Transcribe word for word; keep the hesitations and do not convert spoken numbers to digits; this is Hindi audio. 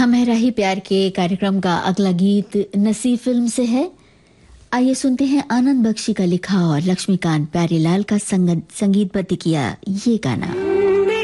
हमारा ही प्यार के कार्यक्रम का अगला गीत नसीब फिल्म से है। आइए सुनते हैं आनंद बख्शी का लिखा और लक्ष्मीकांत प्यारेलाल का संगीतबद्ध किया ये गाना।